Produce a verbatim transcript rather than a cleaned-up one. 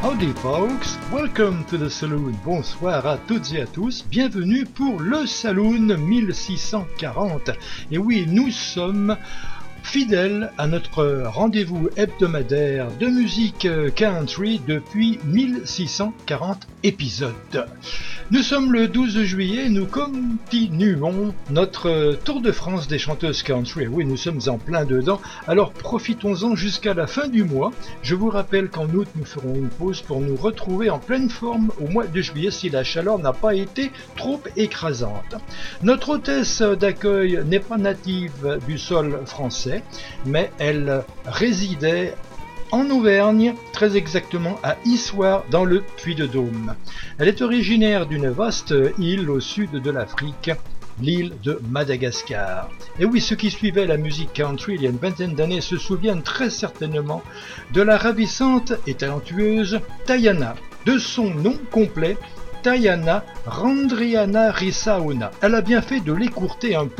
Howdy folks, welcome to the saloon. Bonsoir à toutes et à tous, bienvenue pour le Saloon mille six cent quarante. Et oui, nous sommes fidèles à notre rendez-vous hebdomadaire de musique country depuis mille six cent quarante épisodes. Nous sommes le douze juillet, nous continuons notre tour de France des chanteuses country. Oui, nous sommes en plein dedans, alors profitons-en jusqu'à la fin du mois. Je vous rappelle qu'en août, nous ferons une pause pour nous retrouver en pleine forme au mois de juillet si la chaleur n'a pas été trop écrasante. Notre hôtesse d'accueil n'est pas native du sol français, mais elle résidait en Auvergne, très exactement à Issoire dans le Puy-de-Dôme. Elle est originaire d'une vaste île au sud de l'Afrique, l'île de Madagascar. Et oui, ceux qui suivaient la musique country il y a une vingtaine d'années se souviennent très certainement de la ravissante et talentueuse Tayana, de son nom complet Tayana Randriana Risaona. Elle a bien fait de l'écourter un peu.